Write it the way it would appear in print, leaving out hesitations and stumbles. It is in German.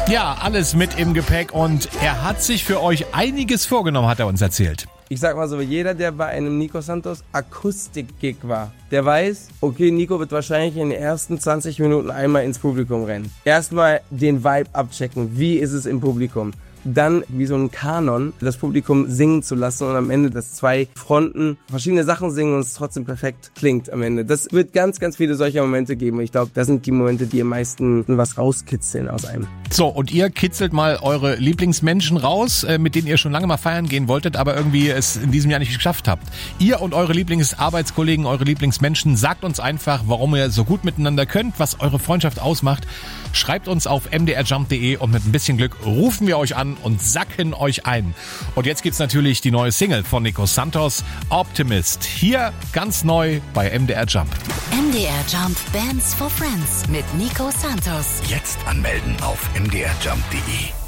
Ja, alles mit im Gepäck und er hat sich für euch einiges vorgenommen, hat er uns erzählt. Ich sag mal so, jeder, der bei einem Nico Santos Akustik-Gig war, der weiß, okay, Nico wird wahrscheinlich in den ersten 20 Minuten einmal ins Publikum rennen. Erstmal den Vibe abchecken, wie ist es im Publikum. Dann, wie so ein Kanon, das Publikum singen zu lassen und am Ende, dass zwei Fronten verschiedene Sachen singen und es trotzdem perfekt klingt am Ende. Das wird ganz, ganz viele solcher Momente geben. Ich glaube, das sind die Momente, die am meisten was rauskitzeln aus einem. So, und ihr kitzelt mal eure Lieblingsmenschen raus, mit denen ihr schon lange mal feiern gehen wolltet, aber irgendwie es in diesem Jahr nicht geschafft habt. Ihr und eure Lieblingsarbeitskollegen, eure Lieblingsmenschen, sagt uns einfach, warum ihr so gut miteinander könnt, was eure Freundschaft ausmacht. Schreibt uns auf mdrjump.de und mit ein bisschen Glück rufen wir euch an und sacken euch ein. Und jetzt gibt's natürlich die neue Single von Nico Santos, Optimist. Hier ganz neu bei MDR Jump. MDR Jump Bands for Friends mit Nico Santos. Jetzt anmelden auf mdrjump.de.